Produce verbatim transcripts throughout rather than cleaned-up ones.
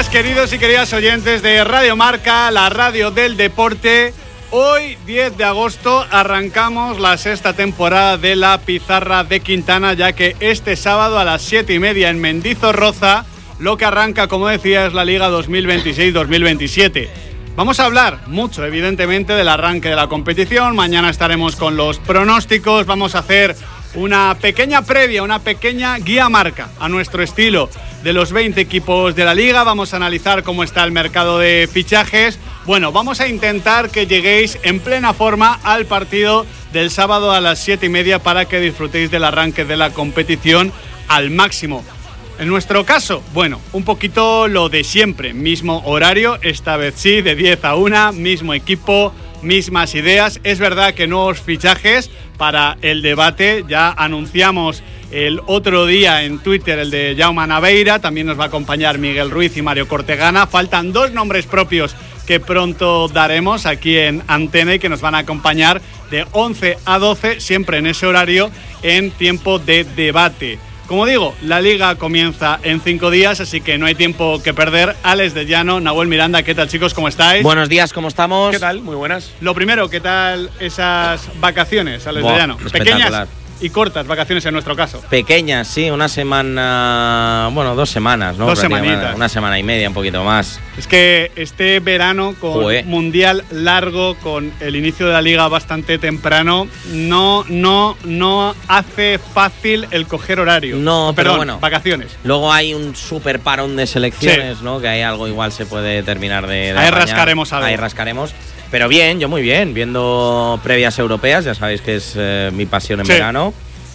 días, queridos y queridas oyentes de Radio Marca, la radio del deporte. Hoy, diez de agosto, arrancamos la sexta temporada de La Pizarra de Quintana, ya que este sábado a las siete y media en Mendizorroza, lo que arranca, como decía, es la Liga dos mil veintiséis dos mil veintisiete. Vamos a hablar mucho, evidentemente, del arranque de la competición. Mañana estaremos con los pronósticos, vamos a hacer una pequeña previa, una pequeña guía marca a nuestro estilo de los veinte equipos de la Liga. Vamos a analizar cómo está el mercado de fichajes. Bueno, vamos a intentar que lleguéis en plena forma al partido del sábado a las siete y media para que disfrutéis del arranque de la competición al máximo. En nuestro caso, bueno, un poquito lo de siempre, mismo horario, esta vez sí, de diez a una, mismo equipo, mismas ideas. Es verdad que nuevos fichajes para el debate, ya anunciamos el otro día en Twitter el de Jaume Naveira, también nos va a acompañar Miguel Ruiz y Mario Cortegana. Faltan dos nombres propios que pronto daremos aquí en Antena y que nos van a acompañar de once a doce, siempre en ese horario, en tiempo de debate. Como digo, la Liga comienza en cinco días, así que no hay tiempo que perder. Alex de Llano, Nahuel Miranda, ¿qué tal, chicos? ¿Cómo estáis? Buenos días, ¿cómo estamos? ¿Qué tal? Muy buenas. Lo primero, ¿qué tal esas vacaciones, Alex Buah, de Llano? Pequeñas y cortas vacaciones en nuestro caso. Pequeñas, sí, una semana, bueno, dos semanas, ¿no? Dos semanitas. Una semana y media, un poquito más. Es que este verano con Joder. Mundial largo, con el inicio de la Liga bastante temprano, no, no, no hace fácil el coger horario. No, pero Perdón, bueno. vacaciones. Luego hay un super parón de selecciones, Sí. ¿no? Que ahí algo igual se puede terminar de, de Ahí apañar. rascaremos algo. Ahí rascaremos. Pero bien, yo muy bien, viendo previas europeas, ya sabéis que es eh, mi pasión en Sí. verano.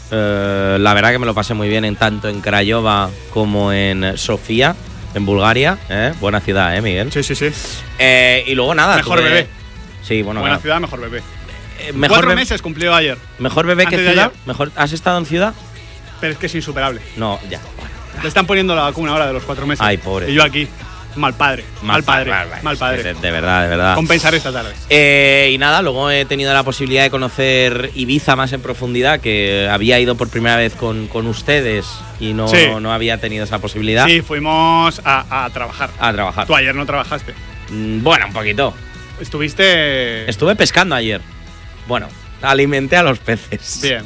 Eh, la verdad que me lo pasé muy bien en tanto en Craiova como en Sofía, en Bulgaria. ¿eh? Buena ciudad, ¿eh, Miguel? Sí, sí, sí. Eh, y luego nada. Mejor tuve- bebé. Sí, bueno, Buena claro. ciudad, mejor bebé. Eh, mejor Cuatro be- meses cumplió ayer, Mejor bebé que Antes de ciudad. ayer. Mejor. ¿Has estado en ciudad? pero es que es insuperable. No, ya. Le están poniendo la vacuna ahora de los cuatro meses. Ay, pobre. Y yo aquí, mal padre, mal, padre, mal, mal, mal padre. De, de verdad, de verdad. Compensar esta tarde. Eh, y nada, luego he tenido la posibilidad de conocer Ibiza más en profundidad, que había ido por primera vez con, con ustedes y no, Sí. no, no había tenido esa posibilidad. Sí, fuimos a, a trabajar. A trabajar. Tú ayer no trabajaste. Mm, Bueno, un poquito. Estuviste Estuve pescando ayer. Bueno, alimenté a los peces. bien.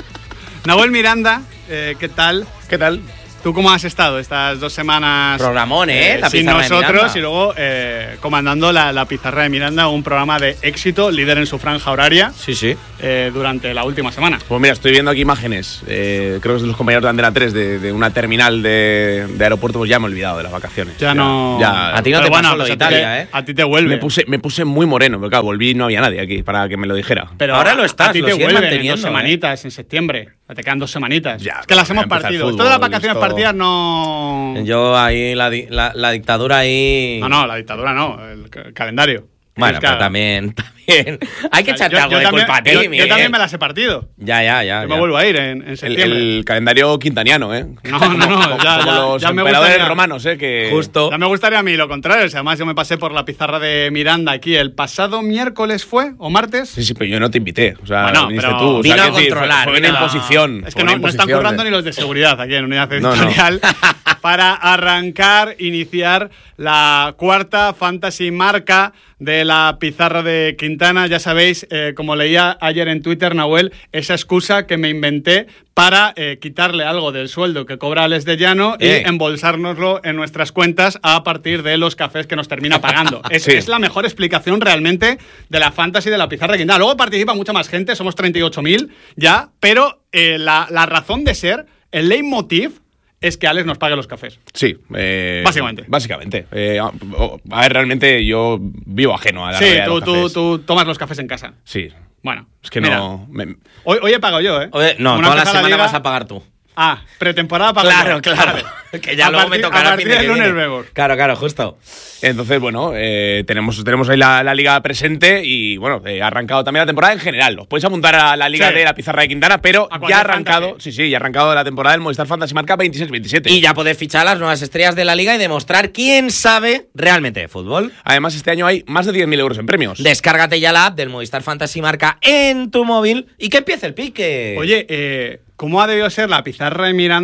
Nahuel Miranda, eh, ¿qué tal? ¿Qué tal? ¿Tú cómo has estado estas dos semanas? Programón, ¿eh? La sin pizarra de nosotros Miranda. y luego eh, comandando la, la Pizarra de Miranda, un programa de éxito, líder en su franja horaria, Sí, sí. eh, durante la última semana. Pues mira, estoy viendo aquí imágenes, eh, creo que es de los compañeros de Antena tres, de, de una terminal de, de aeropuerto, pues ya me he olvidado de las vacaciones. Ya, no. ya- A ti no Pero te bueno, pasó lo pues de a ti Italia, te- ¿eh? A ti te vuelve. Me puse, me puse muy moreno, porque claro, volví y no había nadie aquí para que me lo dijera. Pero Ahora lo a- estás, a ti lo te sigues vuelven en manteniendo, dos ¿eh? semanitas, en septiembre. Te quedan dos semanitas. Ya, es que las pero hemos ya empieza el partido. Esto fútbol, de las vacaciones esto- partidas no. Yo ahí, la, di- la, la dictadura ahí. No, no, la dictadura no, el ca- calendario. Bueno, Es que- pero también, también. Hay que O sea, echarte yo- algo yo de también- culpa a ti, yo, yo Miguel. también me las he partido. Ya, ya, ya. Yo ya. me vuelvo a ir en, en El, septiembre. el calendario quintaniano, ¿eh? No, no, no, ya, Como ya, los ya me emperadores gustaría- romanos, ¿eh? Que Justo. Ya me gustaría a mí lo contrario. O sea, además, yo me pasé por la Pizarra de Miranda aquí el pasado miércoles, ¿fue? ¿O martes? Sí, sí, pero yo no te invité. O sea, Bueno, viniste pero tú. O sea, vino a quiero decir, fue- controlar, Fue, vino una a- imposición. Es fue que no, una no están imposición currando de- ni los de seguridad aquí en Unidad No, no. Editorial para arrancar, iniciar la cuarta Fantasy Marca de la Pizarra de Quintana. Ya sabéis, eh, como leía ayer en Twitter, Nahuel, esa excusa que me inventé para eh, quitarle algo del sueldo que cobra Alex de Llano Eh. y embolsárnoslo en nuestras cuentas a partir de los cafés que nos termina pagando. Es, Sí. es la mejor explicación realmente de la Fantasy de la Pizarra de Quintana. Luego participa mucha más gente, somos treinta y ocho mil ya, pero eh, la, la razón de ser, el leitmotiv, es que Alex nos pague los cafés. Sí. eh, Básicamente. Básicamente. Eh, a, a ver, realmente yo vivo ajeno a la Sí, realidad de tú, los tú, cafés. tú tomas los cafés en casa. Sí. Bueno, Es que mira, no... me- Hoy, hoy he pagado yo, ¿eh? Oye, no, Una toda la empieza semana liga- vas a pagar tú. Ah, pretemporada pago Claro, yo. claro. Vale. Que ya A luego me partir- tocará a el fin partir de del que lunes viene. vemos. Claro, claro, justo. Entonces, bueno, eh, tenemos, tenemos ahí la, la liga presente y, bueno, eh, ha arrancado también la temporada en general. Os podéis apuntar a la liga Sí. de la Pizarra de Quintana, pero A cualquier ya ha arrancado, fantasy. sí, sí, ya ha arrancado la temporada del Movistar Fantasy Marca veintiséis veintisiete. Y ya podéis fichar a las nuevas estrellas de la liga y demostrar quién sabe realmente de fútbol. Además, este año hay más de diez mil euros en premios. Descárgate ya la app del Movistar Fantasy Marca en tu móvil y que empiece el pique. Oye, eh, ¿cómo ha debido ser la Pizarra de Miranda? O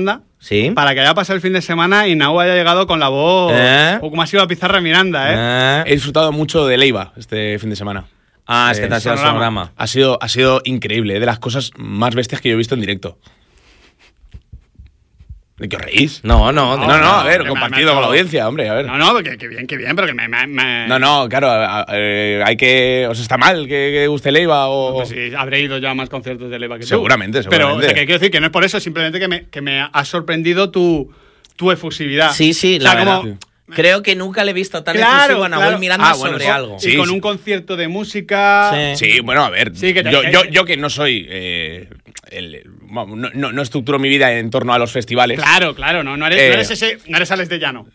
Sí. Para que haya pasado el fin de semana y Nau haya llegado con la voz. ¿Eh? O como ha sido la pizarra Miranda, ¿eh? ¿Eh? He disfrutado mucho de Leiva este fin de semana. Ah, es que te ha sido el sonorama. Ha sido, ha sido increíble, de las cosas más bestias que yo he visto en directo. ¿De qué os reís? No, no, No, no, no, a ver, que me- compartido me ha con la hecho- audiencia, hombre, a ver. No, no, que, que bien, que bien, pero que me. me, me- No, no, claro, a- a- eh, hay que. ¿Os está mal que, que guste Leiva o.? Pues sí, habré ido ya a más conciertos de Leiva que tú. Seguramente, Pero, o seguramente. sea, que quiero decir que no es por eso, simplemente que me, que me ha sorprendido tu, tu efusividad. Sí, sí, O sea, la como- verdad. Creo que nunca le he visto tan Claro, efusivo a Nahuel claro. Miranda Ah, bueno, sobre sí. algo. Y Sí, con sí. un concierto de música. Sí. Sí, bueno, a ver. Sí, que te- yo, que- yo, yo que no soy. eh, el- vamos, no, no, no estructuro mi vida en torno a los festivales. Claro, claro, no, no eres, Eh, no eres ese, no eres Alex de Llano.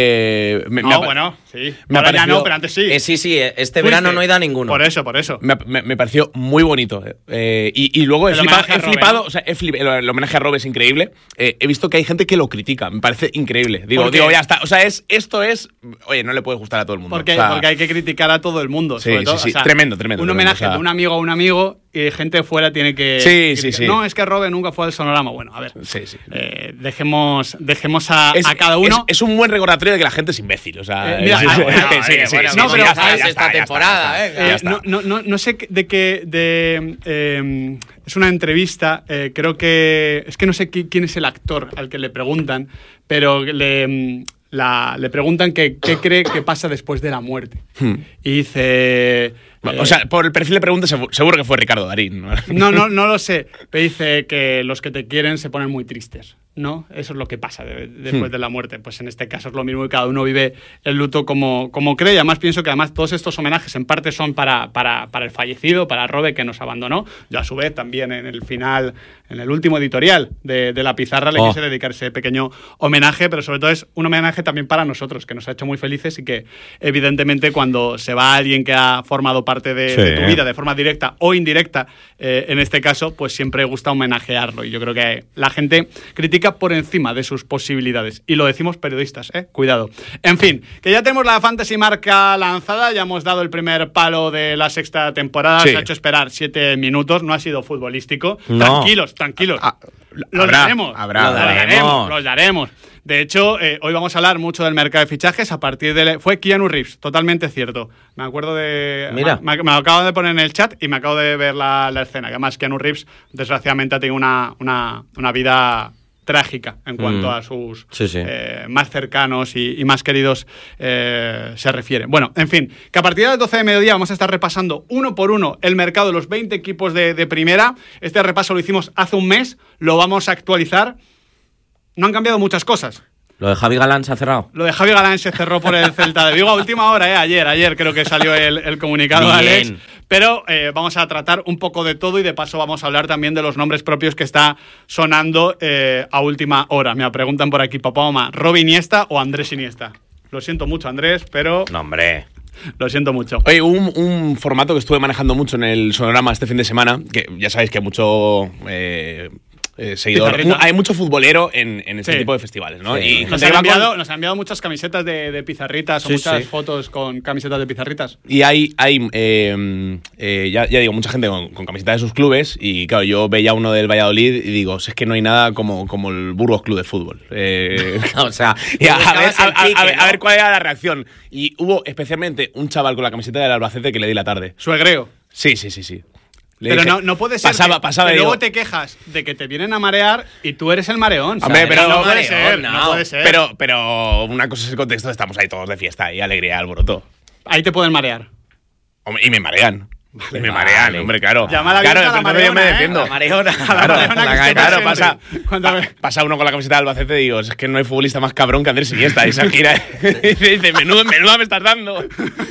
Eh, me, No, me ha, bueno, sí. me ha Ahora ya parecido- no, pero antes sí. Eh, sí, sí, eh, este Fuiste. verano no he ido a ninguno. Por eso, por eso. me, me- me pareció muy bonito. eh, y, y luego he El flipado. homenaje a He Robe, flipado ¿no? o sea, he flip- el, el homenaje a Robe es increíble. Eh, he visto que hay gente que lo critica. Me parece increíble. Digo, ¿Por qué? digo, ya está. O sea, es, esto es. Oye, no le puede gustar a todo el mundo. Porque, O sea, porque hay que criticar a todo el mundo. Sí, sobre sí, todo, sí. o sea, Tremendo, tremendo, Un tremendo, homenaje o sea. de un amigo a un amigo y gente de fuera tiene que. Sí, sí, criticar. sí. No, es que Robe nunca fue al Sonorama. Bueno, a ver. Sí, sí. Eh, dejemos dejemos a, Es, a cada uno. Es, es un buen recordatorio de que la gente es imbécil. O sea, Eh, mira, sí, ah, sí, bueno, sí, sí, oye, sí, bueno, sí, no, sí, pero ya está, ah, ya esta está, ya temporada, está, eh, ya Eh, está. no, no, no, no sé de qué. De, eh, es una entrevista. eh, creo que. Es que no sé qui- quién es el actor al que le preguntan, pero le, mm, la, le preguntan que, qué cree que pasa después de la muerte. Hmm. Y dice. eh, O sea, por el perfil de preguntas, seguro, seguro que fue Ricardo Darín. ¿no? no, no, no lo sé. Pero dice que los que te quieren se ponen muy tristes, ¿no? Eso es lo que pasa de- después Hmm. de la muerte. Pues en este caso es lo mismo y cada uno vive el luto como, como cree. Y además pienso que además todos estos homenajes en parte son para, para, para el fallecido, para Robe que nos abandonó. Yo a su vez también en el final, en el último editorial de, de La Pizarra le Oh. quise dedicar ese pequeño homenaje, pero sobre todo es un homenaje también para nosotros, que nos ha hecho muy felices y que evidentemente cuando se va alguien que ha formado parte de, Sí. de tu vida de forma directa o indirecta, eh, en este caso, pues siempre gusta homenajearlo. Y yo creo que la gente critica por encima de sus posibilidades. Y lo decimos periodistas, ¿eh? Cuidado. En fin, que ya tenemos la Fantasy Marca lanzada, ya hemos dado el primer palo de la sexta temporada, Sí. se ha hecho esperar siete minutos, no ha sido futbolístico. No. Tranquilos, tranquilos. Ah, los habrá, daremos, habrá, los habrá. daremos, los daremos. De hecho, eh, hoy vamos a hablar mucho del mercado de fichajes a partir de... Fue Keanu Reeves, totalmente cierto. Me acuerdo de... Mira. Me, me lo acabo de poner en el chat y me acabo de ver la, la escena. Que además Keanu Reeves, desgraciadamente, ha tenido una, una, una vida trágica en cuanto Mm. a sus Sí, sí. eh, más cercanos y, y más queridos eh, se refiere. Bueno, en fin, que a partir de las doce de mediodía vamos a estar repasando uno por uno el mercado de los veinte equipos de, de primera. Este repaso lo hicimos hace un mes, lo vamos a actualizar. No han cambiado muchas cosas. Lo de Javi Galán se ha cerrado. Lo de Javi Galán se cerró por el Celta de Vigo a última hora, ¿eh? Ayer, ayer creo que salió el, el comunicado de Bien. Alex. Pero eh, vamos a tratar un poco de todo y de paso vamos a hablar también de los nombres propios que está sonando eh, a última hora. Me preguntan por aquí, papá, mamá, ¿Robe Iniesta o Andrés Iniesta? Lo siento mucho, Andrés, pero No, hombre. lo siento mucho. Oye, un, un formato que estuve manejando mucho en el Sonorama este fin de semana, que ya sabéis que hay mucho eh, eh, seguidor, Pizarrita. mu- hay mucho futbolero en, en este Sí. tipo de festivales, ¿no? Sí. Y Nos gente han, que va con- enviado, nos han enviado muchas camisetas de, de pizarritas o Sí, muchas sí. fotos con camisetas de pizarritas. Y hay, hay eh, eh, ya, ya digo, mucha gente con, con camisetas de sus clubes. Y claro, yo veía uno del Valladolid y digo, si es que no hay nada como, como el Burgos Club de Fútbol. Eh, O sea, y a, a ver, buscabas el a- a- pique, a ver- ¿no? a ver cuál era la reacción. Y hubo especialmente un chaval con la camiseta del Albacete que le di la tarde. Suegreo. Sí, sí, sí, sí. Le Pero dije- no, no puede ser Pasaba, que, pasaba que y luego digo, te quejas de que te vienen a marear y tú eres el mareón. Hombre, ¿sabes? pero no, no puede mareón, ser, no. no. puede ser. Pero, pero una cosa es el contexto, estamos ahí todos de fiesta y alegría, alboroto. Ahí te pueden marear. Hombre, y me marean. y me vale. marean, hombre, claro. Llamada claro, abierta a la pero entonces yo me mareona, ¿eh? defiendo. La mareona. A la Claro, mareona que la- esté claro, presente. pasa, Cuando pa- me- pasa uno con la camiseta de Albacete y digo, es que no hay futbolista más cabrón que Andrés Iniesta. Y se gira y dice, menudo, menuda me estás dando.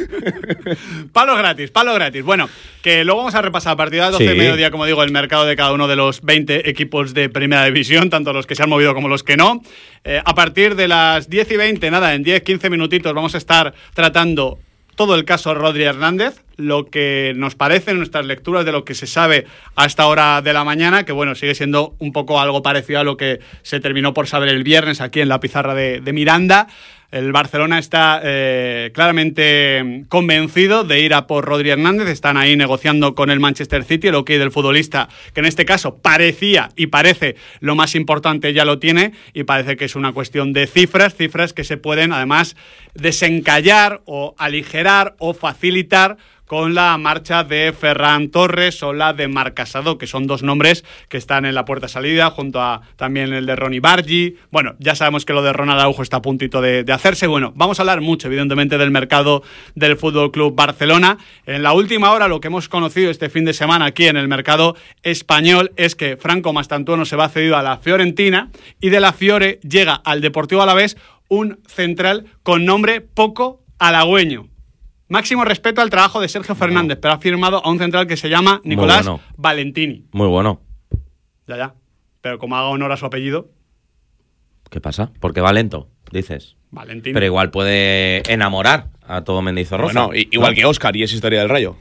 Palos gratis, palos gratis. Bueno, que luego vamos a repasar a partir de las doce de Sí. mediodía, como digo, el mercado de cada uno de los veinte equipos de Primera División, tanto los que se han movido como los que no. Eh, a partir de las diez y veinte, nada, en diez quince minutitos vamos a estar tratando todo el caso Rodri Hernández, lo que nos parece, nuestras lecturas de lo que se sabe a esta hora de la mañana, que bueno, sigue siendo un poco algo parecido a lo que se terminó por saber el viernes aquí en la pizarra de, de Miranda. El Barcelona está eh, claramente convencido de ir a por Rodri Hernández. Están ahí negociando con el Manchester City. El ok del futbolista, que en este caso parecía y parece lo más importante, ya lo tiene. Y parece que es una cuestión de cifras, cifras que se pueden además desencallar o aligerar o facilitar con la marcha de Ferran Torres o la de Marc Casado, que son dos nombres que están en la puerta salida, junto a también el de Ronny Bargi. Bueno, ya sabemos que lo de Ronald Araujo está a puntito de, de hacerse. Bueno, vamos a hablar mucho, evidentemente, del mercado del F C Barcelona. En la última hora, lo que hemos conocido este fin de semana aquí en el mercado español es que Franco Mastantuono se va cedido a la Fiorentina y de la Fiore llega al Deportivo Alavés un central con nombre poco halagüeño. Máximo respeto al trabajo de Sergio Fernández, pero ha firmado a un central que se llama Nicolás bueno. Valentini. Muy bueno. Ya, ya. Pero como haga honor a su apellido... ¿Qué pasa? Porque va lento, dices. Valentini. Pero igual puede enamorar a todo Mendizorroza. Bueno, igual ¿no? que Óscar y es historia del Rayo.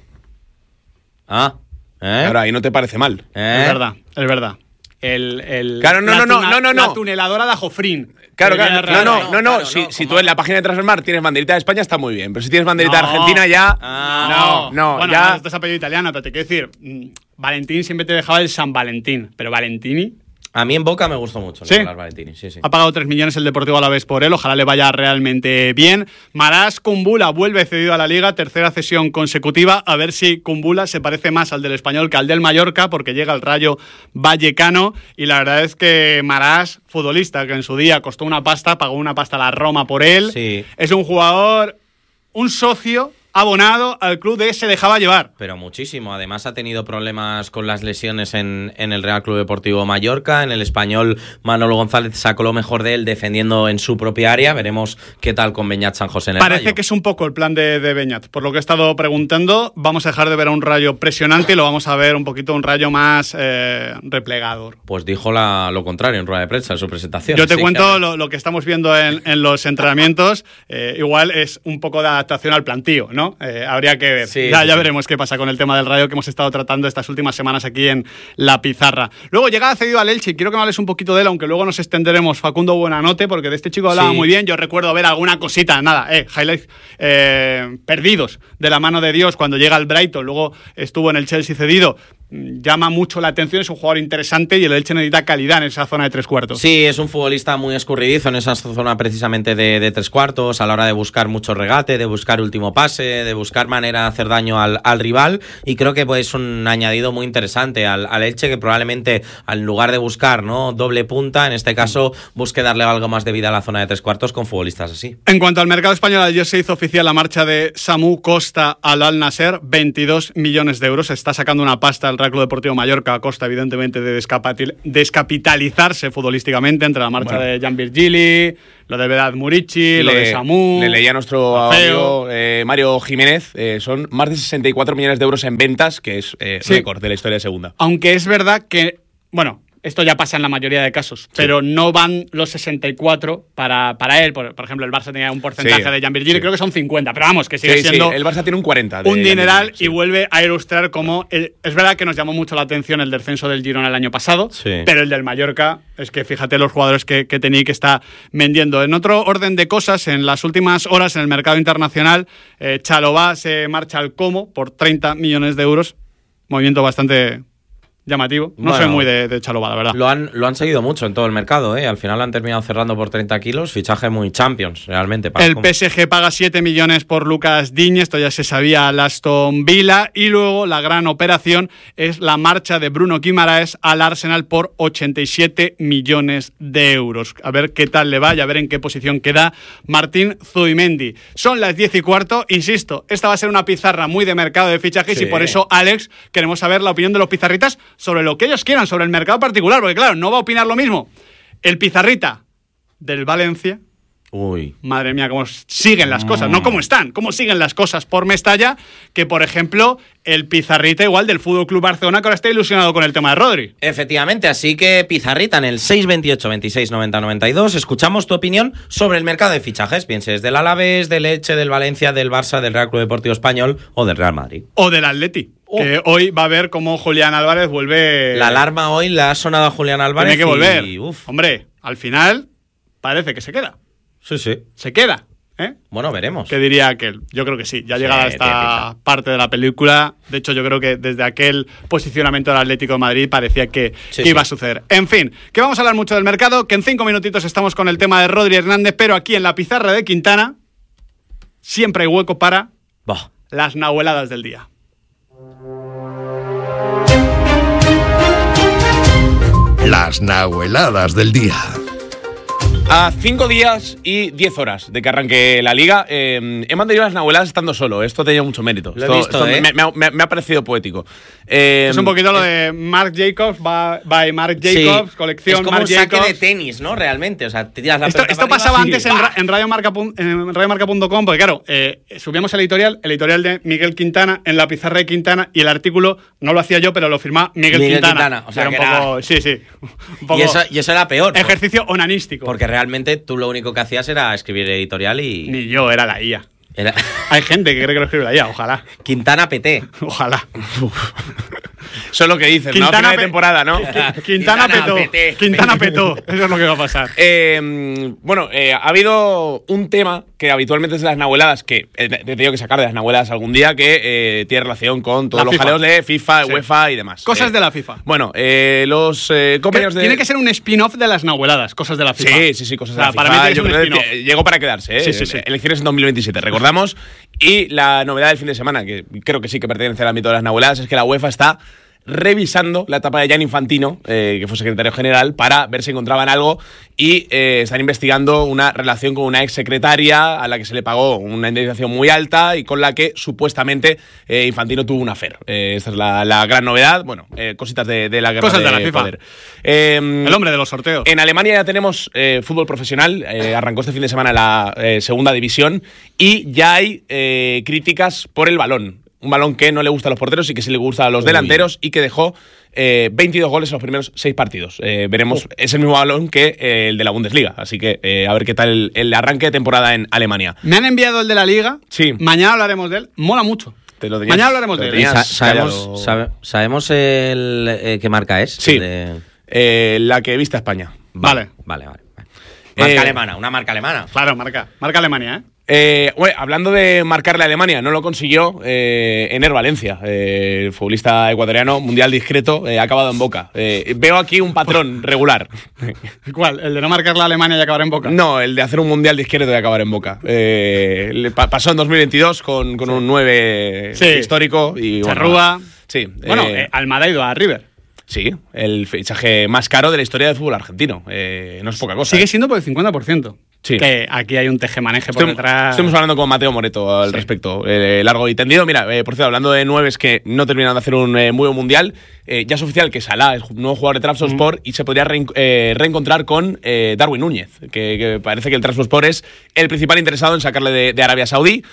Ah, ¿eh? Ahora, ahí no te parece mal. ¿Eh? Es verdad, es verdad. El, el, claro, no, no, tuna, no, no, no. La tuneladora de Jofrín. Claro, claro, no, no, no, no, claro, si, no, si como... tú en la página de Transfermarkt tienes banderita de España está muy bien, pero si tienes banderita no. de Argentina ya... Ah, no, no, bueno, ya... no, esto es apellido italiano, pero te quiero decir, mmm, Valentín siempre te dejaba el San Valentín, pero Valentini... A mí en Boca me gustó mucho ¿Sí? Nicolás Valentini. Sí, sí. Ha pagado tres millones el Deportivo Alavés por él, ojalá le vaya realmente bien. Marás Kumbula vuelve cedido a la Liga, tercera cesión consecutiva, a ver si Kumbula se parece más al del Español que al del Mallorca, porque llega el Rayo Vallecano, y la verdad es que Marás, futbolista que en su día costó una pasta, pagó una pasta a la Roma por él, Sí. es un jugador, un socio abonado al club de se dejaba llevar. Pero muchísimo. Además ha tenido problemas con las lesiones en, en el Real Club Deportivo Mallorca. En el Español, Manolo González sacó lo mejor de él defendiendo en su propia área. Veremos qué tal con Beñat San José en el Parece Rayo. que es un poco el plan de, de Beñat. Por lo que he estado preguntando, vamos a dejar de ver a un Rayo presionante y lo vamos a ver un poquito un Rayo más eh, replegador. Pues dijo la, lo contrario en rueda de prensa en su presentación. Yo te sí, cuento claro. lo, lo que estamos viendo en, en los entrenamientos. Eh, igual es un poco de adaptación al plantío, ¿no? Eh, habría que ver. Sí, ya sí, ya sí. veremos qué pasa con el tema del Rayo que hemos estado tratando estas últimas semanas aquí en La Pizarra. Luego llega cedido al Elche y quiero que me hables un poquito de él, aunque luego nos extenderemos. Facundo Buenanote, porque de este chico hablaba Sí. muy bien. Yo recuerdo ver alguna cosita, nada, eh, highlights eh, perdidos de la mano de Dios cuando llega al Brighton. Luego estuvo en el Chelsea cedido. Llama mucho la atención, es un jugador interesante y el Elche necesita calidad en esa zona de tres cuartos. Sí, es un futbolista muy escurridizo en esa zona precisamente de, de tres cuartos, a la hora de buscar mucho regate, de buscar último pase, de buscar manera de hacer daño al, al rival, y creo que pues, es un añadido muy interesante al, al Elche, que probablemente en lugar de buscar ¿no? doble punta, en este caso busque darle algo más de vida a la zona de tres cuartos con futbolistas así. En cuanto al mercado español, ayer se hizo oficial la marcha de Samu Costa al Al Nasser, veintidós millones de euros. Se está sacando una pasta al Real Club Deportivo Mallorca a costa, evidentemente, de descapatil- descapitalizarse futbolísticamente entre la marcha bueno. de Jan Virgili, lo de Vedat Murici, le, lo de Samu. Le leía a nuestro amigo eh, Mario Jiménez, eh, son más de sesenta y cuatro millones de euros en ventas, que es eh, sí. récord de la historia de segunda. Aunque es verdad que, bueno, esto ya pasa en la mayoría de casos, sí. pero no van los sesenta y cuatro para, para él. Por, por ejemplo, el Barça tenía un porcentaje sí, de Jan Virgili, sí. creo que son cincuenta, pero vamos, que sigue sí, siendo... Sí. El Barça tiene un cuarenta. De un dineral Virgili, sí. y vuelve a ilustrar cómo... El, es verdad que nos llamó mucho la atención el descenso del Girona el año pasado, sí. pero el del Mallorca, es que fíjate los jugadores que, que tenía y que está vendiendo. En otro orden de cosas, en las últimas horas en el mercado internacional, eh, Chalobah se marcha al Como por treinta millones de euros. Movimiento bastante... llamativo. No bueno, soy muy de, de Chalobah, la verdad. Lo han, lo han seguido mucho en todo el mercado, ¿eh? Al final han terminado cerrando por treinta kilos. Fichaje muy Champions, realmente. Para el P S G paga siete millones por Lucas Digne. Esto ya se sabía al Aston Villa. Y luego la gran operación es la marcha de Bruno Guimaraes al Arsenal por ochenta y siete millones de euros. A ver qué tal le va y a ver en qué posición queda Martín Zubimendi. Son las diez y cuarto. Insisto, esta va a ser una pizarra muy de mercado de fichajes sí. y por eso, Alex, queremos saber la opinión de los pizarritas sobre lo que ellos quieran, sobre el mercado particular, porque claro, no va a opinar lo mismo el pizarrita del Valencia. Uy. Madre mía, cómo siguen las cosas, no cómo están, cómo siguen las cosas por Mestalla, que por ejemplo el pizarrita igual del F C Barcelona, que ahora está ilusionado con el tema de Rodri. Efectivamente, así que pizarrita en el seis veintiocho veintiséis noventa noventa y dos, escuchamos tu opinión sobre el mercado de fichajes, pienses del Alavés, del Elche, del Valencia, del Barça, del Real Club Deportivo Español o del Real Madrid. O del Atleti. Oh. Que hoy va a ver cómo Julián Álvarez vuelve... La alarma hoy la ha sonado a Julián Álvarez. Tiene que volver. Y, uf. Hombre, al final parece que se queda. Sí, sí. ¿Se queda? ¿Eh? Bueno, veremos. ¿Qué diría aquel? Yo creo que sí. Ya Sí, llegada esta típica. parte de la película. De hecho, yo creo que desde aquel posicionamiento del Atlético de Madrid parecía que, Sí, que iba sí. a suceder. En fin, que vamos a hablar mucho del mercado, que en cinco minutitos estamos con el tema de Rodri Hernández, pero aquí en la pizarra de Quintana siempre hay hueco para Bah. las nahueladas del día. Las nahueladas del día. A cinco días y diez horas de que arranque la liga, eh, he mantenido las nahueladas estando solo. Esto tenía mucho mérito. Lo he Esto- visto, esto ¿eh? me, me ha- me ha- me ha parecido poético. Eh, Es un poquito lo de Marc Jacobs, va- by Marc Jacobs, Sí. colección Es como Marc un saque Jacobs. de tenis, ¿no? Realmente. O sea, te tiras la Esto, pelota esto para pasaba arriba, antes sí. en, ¡Bah! ra- en radiomarca pun- en radiomarca punto com, porque claro, eh, subíamos el editorial, el editorial de Miguel Quintana en la pizarra de Quintana, y el artículo no lo hacía yo, pero lo firmaba Miguel, Miguel Quintana. Quintana, o sea, Era un que era- poco, sí, sí, un poco Y eso, y eso era peor. por- ejercicio onanístico. Porque realmente tú lo único que hacías era escribir editorial y. Ni yo, era la I A. Era Hay gente que cree que lo escribe la I A, ojalá, Quintana P T. ojalá. Eso es lo que dicen, ¿no? A final de pe- temporada, ¿no? Quintana, Quintana petó. pete. Quintana petó. Eso es lo que va a pasar. Eh, bueno, eh, ha habido un tema que habitualmente es de las nahueladas, que eh, te he tenido que sacar de las nahueladas algún día, que eh, tiene relación con todos La los FIFA. jaleos de FIFA, Sí. UEFA y demás. Cosas Eh, de la FIFA. Bueno, eh, los eh, compañeros de... Tiene que ser un spin-off de las nahueladas, cosas de la FIFA. Sí, sí, sí, cosas O sea, de la para FIFA. mí tiene Yo que ser creo un que spin-off. llegó para quedarse, ¿eh? Sí, sí, sí. Elecciones en dos mil veintisiete, recordamos. Y la novedad del fin de semana, que creo que sí que pertenece al ámbito de las nahueladas, es que la UEFA está revisando la etapa de Gianni Infantino, eh, que fue secretario general, para ver si encontraban algo, y eh, están investigando una relación con una ex secretaria a la que se le pagó una indemnización muy alta y con la que supuestamente eh, Infantino tuvo un affair. Eh, esta es la, la gran novedad. Bueno, eh, cositas de, de la guerra Cosas de la FIFA. poder. Eh, El hombre de los sorteos. en Alemania ya tenemos eh, fútbol profesional, eh, arrancó este fin de semana la eh, segunda división y ya hay eh, críticas por el balón. Un balón que no le gusta a los porteros y que sí le gusta a los Uy. delanteros y que dejó eh, veintidós goles en los primeros seis partidos. Eh, veremos, es el mismo balón que eh, el de la Bundesliga, así que eh, a ver qué tal el, el arranque de temporada en Alemania. Me han enviado el de la Liga. Sí. Mañana hablaremos de él. Mola mucho. Te lo tenías- Mañana hablaremos te de lo él. Y tenías sa- sabemos, callado. sabe- sabemos el eh, qué marca es. Sí, El de- eh, la que viste a España. Vale. Vale, vale. vale. Marca Eh, alemana, una marca alemana. Claro, marca. Marca Alemania, ¿eh? Eh, bueno, hablando de marcarle a Alemania, no lo consiguió eh, Ener Valencia, eh, el futbolista ecuatoriano, mundial discreto, eh, ha acabado en Boca. Eh, veo aquí un patrón regular. ¿Cuál? ¿El de no marcar la Alemania y acabar en Boca? No, el de hacer un mundial discreto y acabar en Boca. Eh, le pa- pasó en dos mil veintidós con, con un nueve Sí. histórico. Y, bueno, Charrúa. sí, Bueno, eh, eh, Almada ha ido a River. sí, el fichaje más caro de la historia del fútbol argentino. Eh, no es poca cosa. Sigue eh. siendo por el cincuenta por ciento. Sí. Que aquí hay un tejemaneje por Estuvimos, detrás. estuvimos hablando con Mateo Moreto al Sí. respecto, eh, largo y tendido. Mira, eh, por cierto, hablando de nueves que no terminan de hacer un eh, muy buen mundial, eh, ya es oficial que Salah es nuevo jugador de Trabzonspor y se podría reen- eh, reencontrar con eh, Darwin Núñez, que, que parece que el Trabzonspor es el principal interesado en sacarle de, de Arabia Saudí.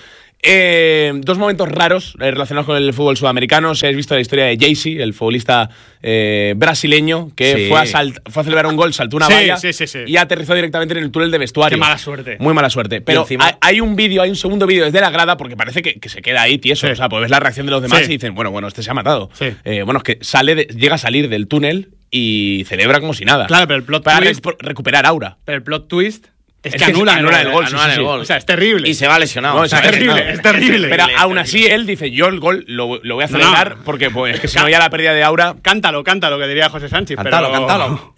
Eh, dos momentos raros eh, relacionados con el fútbol sudamericano. Si habéis visto la historia de Jaycee, el futbolista eh, brasileño que Sí. fue, a salt- fue a celebrar un gol, saltó una Sí, valla sí, sí, sí. y aterrizó directamente en el túnel de vestuario. Qué mala suerte. Muy mala suerte. Pero encima- hay, hay un vídeo, hay un segundo vídeo desde la grada porque parece que, que se queda ahí tieso. Sí. O sea, pues ves la reacción de los demás Sí. y dicen, bueno, bueno, este se ha matado. Sí. Eh, bueno, es que sale de- llega a salir del túnel y celebra como si nada. Claro, pero el plot Para twist- recu- recuperar aura. Pero el plot twist es, Es que que anula, anula el gol, sí, anulan sí, el sí. gol. O sea, es terrible. Y se va lesionado. No, O sea, es terrible, lesionado. es terrible. Pero Es aún terrible. así él dice, yo el gol lo, lo voy a No, celebrar no. porque pues, es que si no ya la pérdida de aura. Cántalo, cántalo, que diría José Sánchez. Cántalo, pero... cántalo.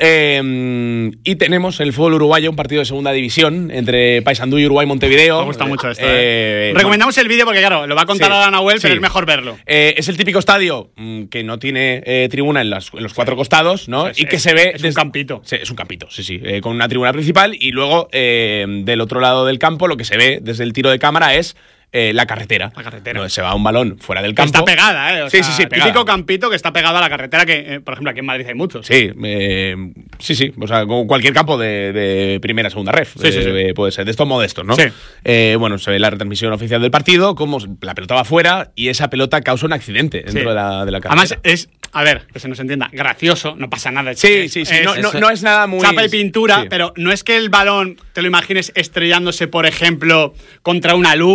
Eh, y tenemos en el fútbol uruguayo un partido de segunda división entre Paysandú y Uruguay Montevideo. Me gusta mucho esto. Eh, ¿eh? Recomendamos el vídeo porque, claro, lo va a contar Sí, ahora Nahuel, pero sí. es mejor verlo. Eh, es el típico estadio mm, que no tiene eh, tribuna en, las- en los cuatro costados, ¿no? Es- y que es- se ve. es un campito. Sí, es un campito, sí, sí. eh, con una tribuna principal y luego eh, del otro lado del campo lo que se ve desde el tiro de cámara es eh, la carretera. La carretera. Donde se va un balón fuera del Que campo. está pegada, ¿eh? O Sí, sea, sí, sí, pegada. Típico campito que está pegado a la carretera, que, eh, por ejemplo, aquí en Madrid hay muchos. Sí, eh, sí, sí. O sea, como cualquier campo de, de primera, segunda ref. Sí, sí, sí. Eh, puede ser de estos modestos, ¿no? Sí. Eh, bueno, se ve la retransmisión oficial del partido, cómo la pelota va fuera y esa pelota causa un accidente dentro Sí. de la, de la carretera. Además, es, a ver, que se nos entienda, gracioso, no pasa nada. Sí, Es- sí, sí. es- no, no, eso- no es nada muy. chapa y pintura, sí. pero no es que el balón te lo imagines estrellándose, por ejemplo, contra una luna y pega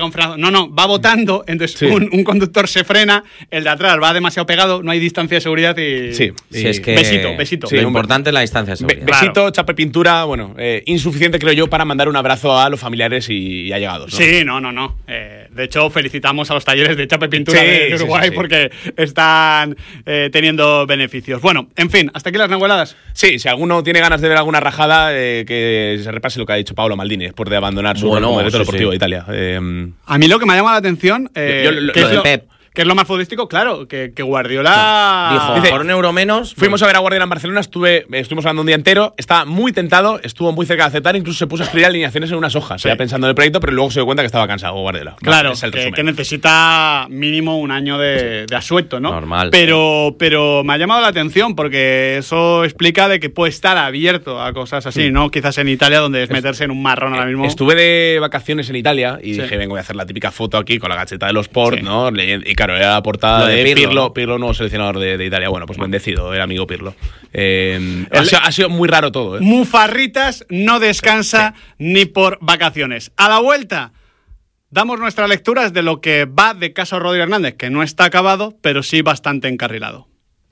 pega un frenazo. No, no, va botando, entonces sí. un, un conductor se frena, el de atrás va demasiado pegado, no hay distancia de seguridad y... Sí, sí es que... Besito, besito. Sí, lo importante es la distancia de seguridad. Be besito, claro. chapa y pintura, bueno, eh, insuficiente creo yo para mandar un abrazo a los familiares y, y allegados, ¿no? Sí, no, no, no. Eh, de hecho, felicitamos a los talleres de chapa y pintura sí, de Uruguay sí, sí, sí. porque están eh, teniendo beneficios. Bueno, en fin, hasta aquí las nahueladas. Sí, si alguno tiene ganas de ver alguna rajada, eh, que se repase lo que ha dicho Paolo Maldini después de abandonar su bueno, rol como director sí, deportivo sí. de Italia. Eh, A mí lo que me ha llamado la atención, eh, Yo- yo- lo- que, lo es de lo, Pep. que es lo más futbolístico, claro, que, que Guardiola... Dijo, Dice, por un euro menos. Fuimos a ver a Guardiola en Barcelona, estuve, estuvimos hablando un día entero, estaba muy tentado, estuvo muy cerca de aceptar, incluso se puso a escribir alineaciones en unas hojas, Sí. ya pensando en el proyecto, pero luego se dio cuenta que estaba cansado Guardiola. Claro, Es el que, resumen. que necesita mínimo un año de, de asueto, ¿no? Normal. Pero, pero me ha llamado la atención porque eso explica de que puede estar abierto a cosas así, ¿no? Quizás en Italia, donde es meterse en un marrón ahora mismo. Estuve de vacaciones en Italia y Sí. dije, vengo, voy a hacer la típica foto aquí con la gacheta de los Sport, Sí. ¿no? Leyendo- Y claro, era la portada Lo de de Pirlo, Pirlo, ¿no? Pirlo, nuevo seleccionador de, de Italia. Bueno, pues bendecido, el amigo Pirlo. Eh, ha, El- sido, ha sido muy raro todo, ¿eh? Mufarritas no descansa ni por vacaciones. A la vuelta, damos nuestras lecturas de lo que va de caso Rodri Hernández, que no está acabado, pero sí bastante encarrilado.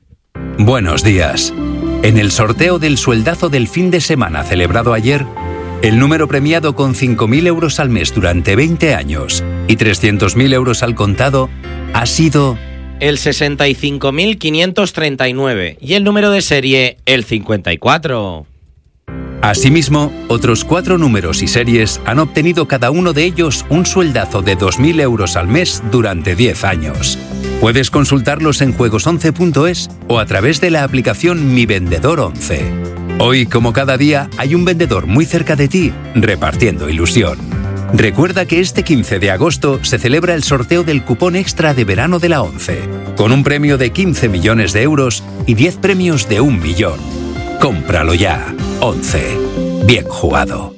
Buenos días. En el sorteo del sueldazo del fin de semana celebrado ayer, el número premiado con cinco mil euros al mes durante veinte años y trescientos mil euros al contado ha sido El sesenta y cinco mil quinientos treinta y nueve y el número de serie el cincuenta y cuatro. Asimismo, otros cuatro números y series han obtenido cada uno de ellos un sueldazo de dos mil euros al mes durante diez años. Puedes consultarlos en juegos once punto es o a través de la aplicación Mi Vendedor once. Hoy, como cada día, hay un vendedor muy cerca de ti repartiendo ilusión. Recuerda que este quince de agosto se celebra el sorteo del cupón extra de verano de la ONCE, con un premio de quince millones de euros y diez premios de un millón. Cómpralo ya. once. Bien jugado.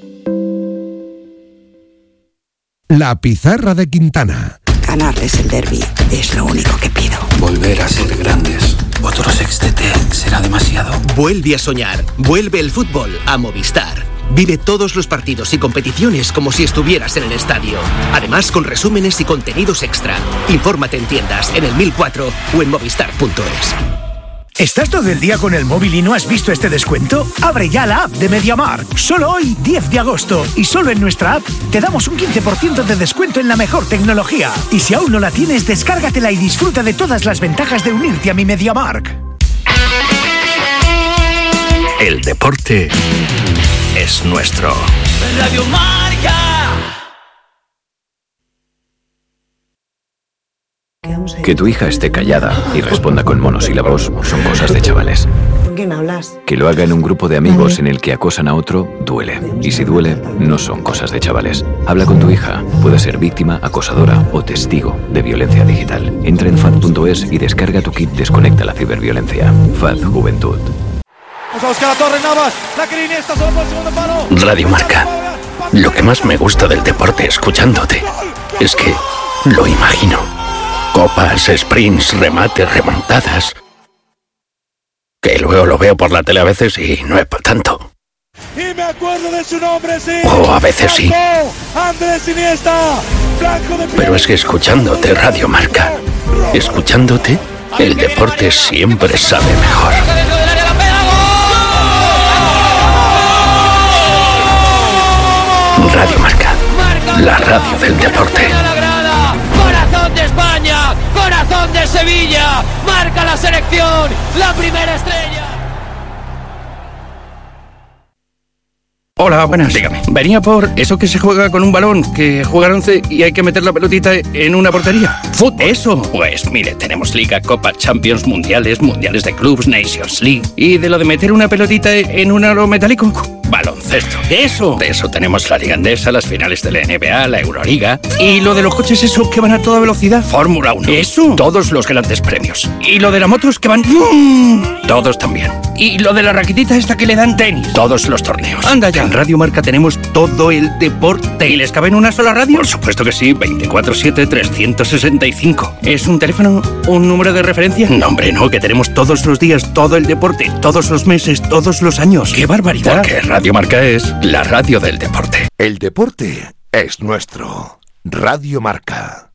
La pizarra de Quintana. Ganarles el derbi es lo único que pido. Volver a ser grandes. Otro sextete será demasiado. Vuelve a soñar. Vuelve el fútbol a Movistar. Vive todos los partidos y competiciones como si estuvieras en el estadio. Además, con resúmenes y contenidos extra. Infórmate en tiendas, en el mil cuatro o en movistar punto es. ¿Estás todo el día con el móvil y no has visto este descuento? Abre ya la app de MediaMarkt. Solo hoy, diez de agosto, y solo en nuestra app, te damos un quince por ciento de descuento en la mejor tecnología. Y si aún no la tienes, descárgatela y disfruta de todas las ventajas de unirte a mi MediaMarkt. El deporte es nuestro. Radio Marca. Que tu hija esté callada y responda con monosílabos son cosas de chavales. ¿Con quién hablas? Que lo haga en un grupo de amigos en el que acosan a otro, duele. Y si duele, no son cosas de chavales. Habla con tu hija. Puede ser víctima, acosadora o testigo de violencia digital. Entra en fad punto es y descarga tu kit Desconecta la ciberviolencia. F A D Juventud. Vamos a buscar a Torres Navas. La que Iniesta solo por el segundo palo. Radio Marca. Lo que más me gusta del deporte escuchándote es que lo imagino. Copas, sprints, remates, remontadas. Que luego lo veo por la tele a veces y no es para tanto. Y me acuerdo de su nombre, sí. O a veces sí. Andrés Iniesta. Blanco de Pero es que escuchándote Radio Marca, escuchándote, el deporte siempre sabe mejor. Radio Marca, la radio del deporte. Corazón de España, corazón de Sevilla, marca la selección, la primera estrella. Hola, buenas. Dígame. Venía por eso que se juega con un balón, que juega once y hay que meter la pelotita en una portería. ¿Fútbol? Eso. Pues mire, tenemos Liga, Copa, Champions, Mundiales, Mundiales de Clubs, Nations League. ¿Y de lo de meter una pelotita en un aro metálico? Baloncesto. Eso. De eso tenemos la Liga Endesa, las finales de la N B A, la Euroliga. ¿Y lo de los coches eso que van a toda velocidad? Fórmula uno. Eso. Todos los grandes premios. ¿Y lo de las motos que van? Todos también. ¿Y lo de la raquetita esta que le dan tenis? Todos los torneos. Anda ya. En Radio Marca tenemos todo el deporte. ¿Y les cabe en una sola radio? Por supuesto que sí. veinticuatro siete trescientos sesenta y cinco. ¿Es un teléfono? ¿Un número de referencia? No, hombre, no. Que tenemos todos los días todo el deporte. Todos los meses, todos los años. ¡Qué barbaridad! Porque Radio Marca es la radio del deporte. El deporte es nuestro. Radio Marca.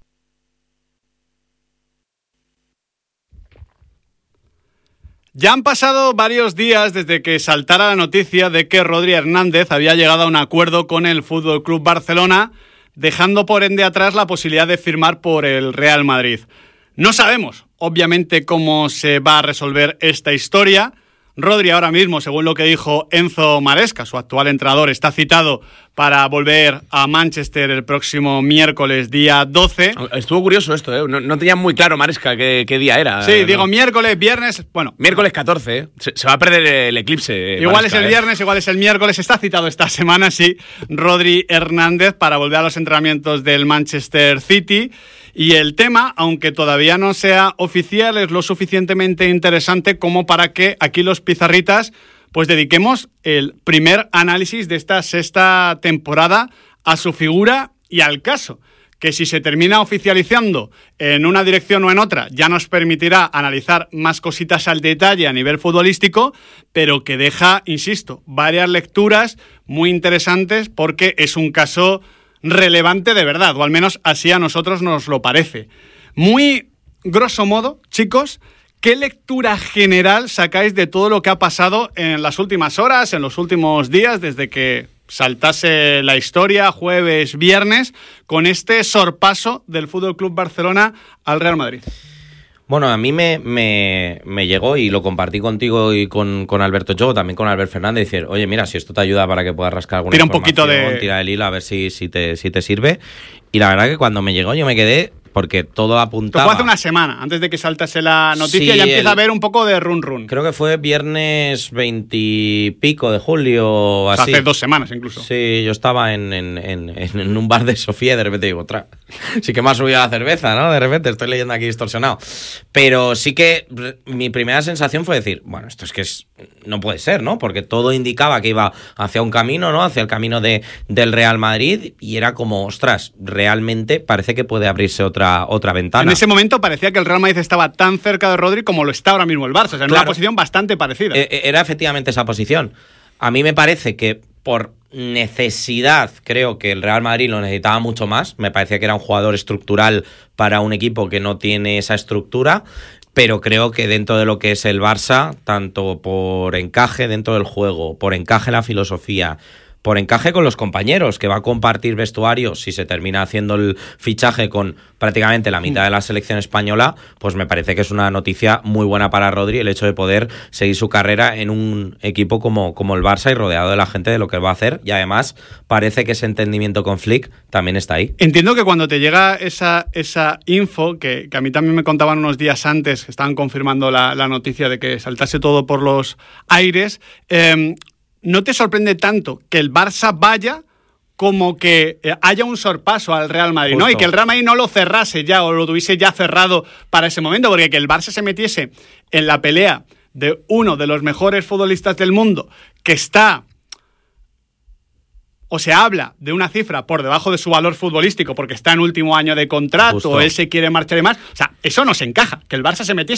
Ya han pasado varios días desde que saltara la noticia de que Rodri Hernández había llegado a un acuerdo con el F C Barcelona, dejando por ende atrás la posibilidad de firmar por el Real Madrid. No sabemos, obviamente, cómo se va a resolver esta historia. Rodri ahora mismo, según lo que dijo Enzo Maresca, su actual entrenador, está citado para volver a Manchester el próximo miércoles, día doce. Estuvo curioso esto, ¿eh? No, no tenía muy claro Maresca qué, qué día era. Sí, ¿no? digo miércoles, viernes, bueno. Miércoles catorce, ¿eh? Se, se va a perder el eclipse. Igual Maresca, es el ¿eh? viernes, igual es el miércoles. Está citado esta semana, sí, Rodri Hernández para volver a los entrenamientos del Manchester City. Y el tema, aunque todavía no sea oficial, es lo suficientemente interesante como para que aquí los pizarritas pues dediquemos el primer análisis de esta sexta temporada a su figura y al caso, que si se termina oficializando en una dirección o en otra, ya nos permitirá analizar más cositas al detalle a nivel futbolístico, pero que deja, insisto, varias lecturas muy interesantes porque es un caso relevante de verdad, o al menos así a nosotros nos lo parece. Muy grosso modo, chicos, ¿qué lectura general sacáis de todo lo que ha pasado en las últimas horas, en los últimos días, desde que saltase la historia, jueves, viernes, con este sorpaso del F C Barcelona al Real Madrid? Bueno, a mí me, me, me llegó y lo compartí contigo y con, con Alberto Jogo, también con Albert Fernández, decir, oye, mira, si esto te ayuda para que puedas rascar alguna tira un información, poquito de... tira el hilo a ver si, si, te, si te sirve. Y la verdad que cuando me llegó yo me quedé, porque todo apuntaba... Esto fue hace una semana, antes de que saltase la noticia, sí, ya empieza el... a haber un poco de run run. Creo que fue viernes veintipico de julio o así. O sea, hace dos semanas incluso. Sí, yo estaba en, en, en, en un bar de Sofía y de repente digo, otra, sí que me ha subido la cerveza, ¿no? De repente estoy leyendo aquí distorsionado. Pero sí que mi primera sensación fue decir, bueno, esto es que es, no puede ser, ¿no? Porque todo indicaba que iba hacia un camino, ¿no? Hacia el camino de, del Real Madrid y era como, ostras, realmente parece que puede abrirse otra, otra ventana. En ese momento parecía que el Real Madrid estaba tan cerca de Rodri como lo está ahora mismo el Barça, o sea, en claro, una posición bastante parecida. Era efectivamente esa posición. A mí me parece que por necesidad creo que el Real Madrid lo necesitaba mucho más. Me parecía que era un jugador estructural para un equipo que no tiene esa estructura, pero creo que dentro de lo que es el Barça, tanto por encaje dentro del juego, por encaje en la filosofía, por encaje con los compañeros, que va a compartir vestuario si se termina haciendo el fichaje con prácticamente la mitad de la selección española, pues me parece que es una noticia muy buena para Rodri el hecho de poder seguir su carrera en un equipo como, como el Barça y rodeado de la gente de lo que va a hacer, y además parece que ese entendimiento con Flick también está ahí. Entiendo que cuando te llega esa, esa info, que, que a mí también me contaban unos días antes, que estaban confirmando la, la noticia de que saltase todo por los aires, eh, ¿no te sorprende tanto que el Barça vaya como que haya un sorpaso al Real Madrid, ¿no? Y que el Real Madrid no lo cerrase ya o lo tuviese ya cerrado para ese momento? Porque que el Barça se metiese en la pelea de uno de los mejores futbolistas del mundo, que está, o se habla de una cifra por debajo de su valor futbolístico porque está en último año de contrato, o él se quiere marchar y más, o sea, eso no se encaja, que el Barça se metiese